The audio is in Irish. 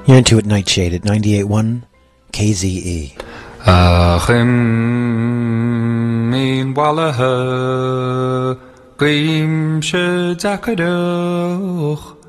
You're into it, Nightshade, at 98.1 KZE. Achim min walaha qim shedzakadoch